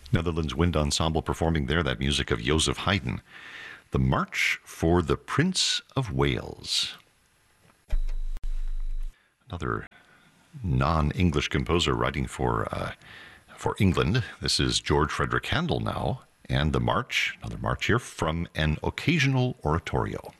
Netherlands Wind Ensemble performing there that music of Joseph Haydn. The March for the Prince of Wales. Another non-English composer writing for England. This is George Frederick Handel now, and the March, another march here, from an occasional oratorio.